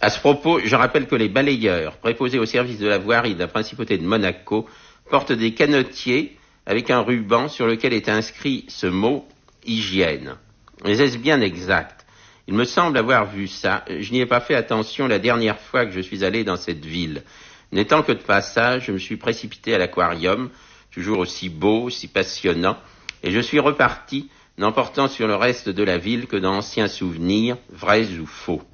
À ce propos, je rappelle que les balayeurs préposés au service de la voirie de la principauté de Monaco portent des canotiers avec un ruban sur lequel est inscrit ce mot « hygiène ». Mais est-ce bien exact? Il me semble avoir vu ça. Je n'y ai pas fait attention la dernière fois que je suis allé dans cette ville. N'étant que de passage, je me suis précipité à l'aquarium, toujours aussi beau, si passionnant, et je suis reparti, n'emportant sur le reste de la ville que d'anciens souvenirs, vrais ou faux.